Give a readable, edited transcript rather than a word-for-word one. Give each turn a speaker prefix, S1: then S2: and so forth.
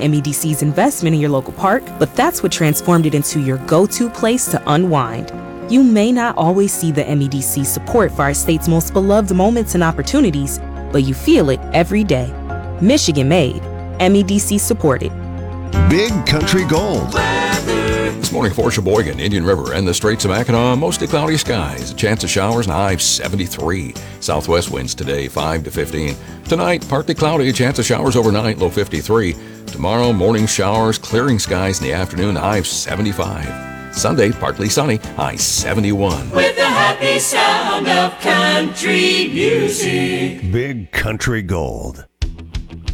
S1: MEDC's investment in your local park, but that's what transformed it into your go-to place to unwind. You may not always see the MEDC support for our state's most beloved moments and opportunities, but you feel it every day. Michigan made, MEDC supported.
S2: Big Country Gold.
S3: This morning for Sheboygan, Indian River, and the Straits of Mackinac, mostly cloudy skies. A chance of showers and a high of 73. Southwest winds today 5 to 15. Tonight, partly cloudy, a chance of showers overnight, low 53. Tomorrow, morning showers, clearing skies in the afternoon, high of 75. Sunday, partly sunny, high 71.
S4: With the happy sound of country music.
S2: Big Country Gold.